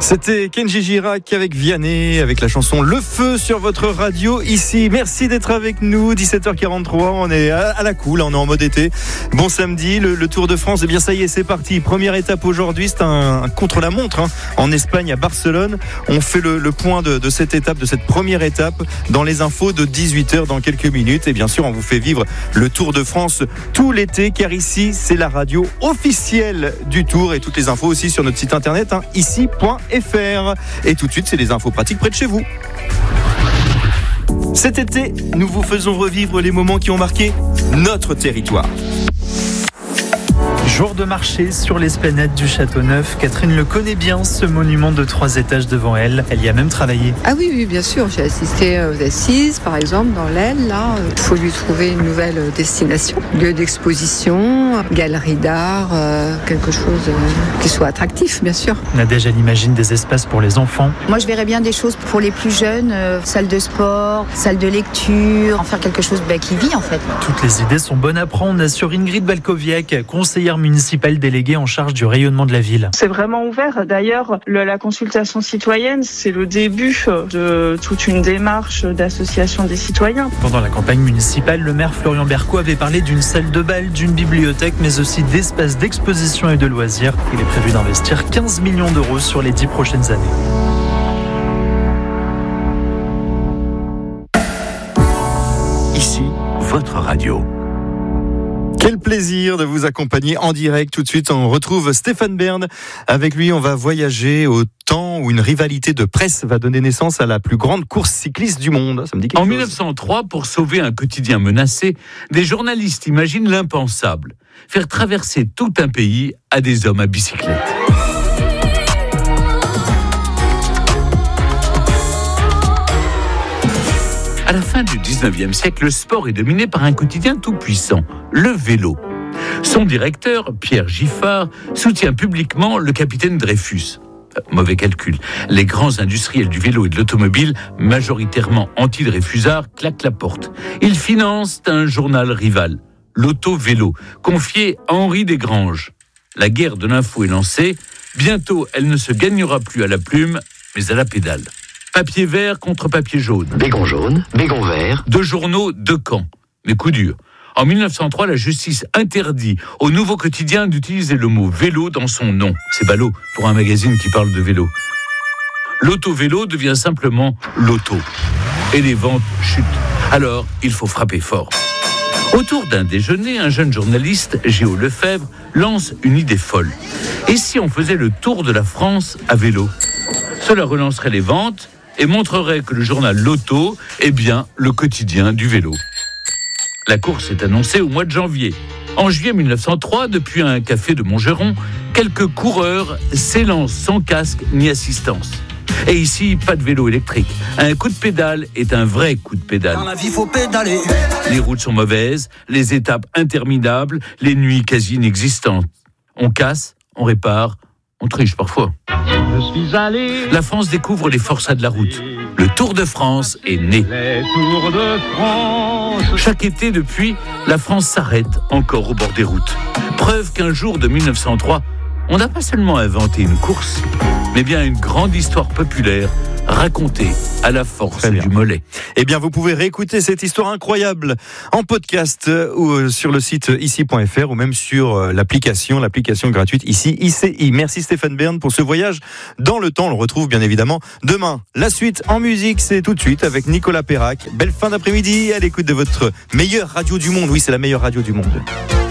C'était Kenji Girac avec Vianney, avec la chanson Le Feu sur votre radio ici. Merci d'être avec nous, 17h43, on est à la cool, on est en mode été. Bon samedi, le Tour de France, eh bien ça y est, c'est parti. Première étape aujourd'hui, c'est un contre-la-montre en Espagne, à Barcelone. On fait le point de cette étape, de cette première étape, dans les infos de 18h dans quelques minutes. Et bien sûr, on vous fait vivre le Tour de France tout l'été, car ici, c'est la radio officielle du Tour. Et toutes les infos aussi sur notre site internet, ici.fr. Et tout de suite, c'est les infos pratiques près de chez vous. Cet été, nous vous faisons revivre les moments qui ont marqué notre territoire. Jour de marché sur l'esplanade du Château-Neuf. Catherine le connaît bien, ce monument de 3 étages devant elle. Elle y a même travaillé. Ah oui, bien sûr. J'ai assisté aux assises, par exemple, dans l'Aisne. Là, il faut lui trouver une nouvelle destination. Lieu d'exposition, galerie d'art, quelque chose qui soit attractif, bien sûr. Nadège, elle imagine des espaces pour les enfants. Moi, je verrais bien des choses pour les plus jeunes, salle de sport, salle de lecture, en faire quelque chose qui vit, en fait. Toutes les idées sont bonnes à prendre, assure Ingrid Balkowiak, conseillère municipale déléguée en charge du rayonnement de la ville. C'est vraiment ouvert. D'ailleurs, la consultation citoyenne, c'est le début de toute une démarche d'association des citoyens. Pendant la campagne municipale, le maire Florian Berco avait parlé d'une salle de bal, d'une bibliothèque, mais aussi d'espaces d'exposition et de loisirs. Il est prévu d'investir 15 millions d'euros sur les 10 prochaines années. Ici, votre radio. Quel plaisir de vous accompagner en direct. Tout de suite, on retrouve Stéphane Bern. Avec lui, on va voyager au temps où une rivalité de presse va donner naissance à la plus grande course cycliste du monde. Ça me dit quelque chose. En 1903, pour sauver un quotidien menacé, des journalistes imaginent l'impensable. Faire traverser tout un pays à des hommes à bicyclette. À la fin du 19e siècle, le sport est dominé par un quotidien tout-puissant, le vélo. Son directeur, Pierre Giffard, soutient publiquement le capitaine Dreyfus. Mauvais calcul. Les grands industriels du vélo et de l'automobile, majoritairement anti-Dreyfusards, claquent la porte. Ils financent un journal rival, l'Auto-Vélo, confié à Henri Desgranges. La guerre de l'info est lancée. Bientôt, elle ne se gagnera plus à la plume, mais à la pédale. Papier vert contre papier jaune. Bégon jaune, bégon vert. 2 journaux, 2 camps. Mais coup dur. En 1903, la justice interdit au Nouveau Quotidien d'utiliser le mot vélo dans son nom. C'est ballot pour un magazine qui parle de vélo. L'auto-vélo devient simplement l'auto. Et les ventes chutent. Alors, il faut frapper fort. Autour d'un déjeuner, un jeune journaliste, Géo Lefebvre, lance une idée folle. Et si on faisait le tour de la France à vélo ? Cela relancerait les ventes et montrerait que le journal L'Auto est bien le quotidien du vélo. La course est annoncée au mois de janvier. En juillet 1903, depuis un café de Montgeron, quelques coureurs s'élancent sans casque ni assistance. Et ici, pas de vélo électrique. Un coup de pédale est un vrai coup de pédale. Dans la vie, faut pédaler. Les routes sont mauvaises, les étapes interminables, les nuits quasi inexistantes. On casse, on répare, on triche parfois. Je suis allé. La France découvre les forçats de la route. Le Tour de France est né. Les Tours de France. Chaque été depuis, la France s'arrête encore au bord des routes. Preuve qu'un jour de 1903, on n'a pas seulement inventé une course, mais bien une grande histoire populaire racontée à la force du mollet. Eh bien, vous pouvez réécouter cette histoire incroyable en podcast ou sur le site ici.fr ou même sur l'application gratuite ici, ICI. Merci Stéphane Bern pour ce voyage dans le temps. On le retrouve bien évidemment demain. La suite en musique, c'est tout de suite avec Nicolas Perrac. Belle fin d'après-midi à l'écoute de votre meilleure radio du monde. Oui, c'est la meilleure radio du monde.